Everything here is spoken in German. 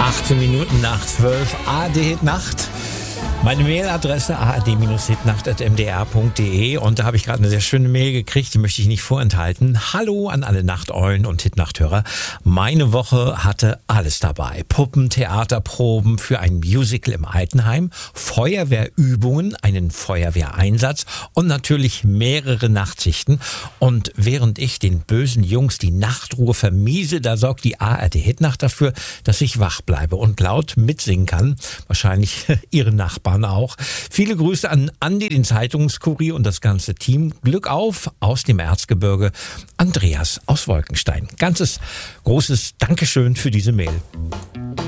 18 Minuten nach 12, ARD Nacht. Meine Mailadresse ard-hitnacht@mdr.de und da habe ich gerade eine sehr schöne Mail gekriegt, die möchte ich nicht vorenthalten. Hallo an alle Nachteulen und Hitnachthörer. Meine Woche hatte alles dabei. Puppen, Theaterproben für ein Musical im Altenheim, Feuerwehrübungen, einen Feuerwehreinsatz und natürlich mehrere Nachtschichten. Und während ich den bösen Jungs die Nachtruhe vermiese, da sorgt die ARD Hitnacht dafür, dass ich wach bleibe und laut mitsingen kann. Wahrscheinlich ihre Nachbarn auch. Viele Grüße an Andi, den Zeitungskurier und das ganze Team. Glück auf aus dem Erzgebirge. Andreas aus Wolkenstein. Ganzes großes Dankeschön für diese Mail.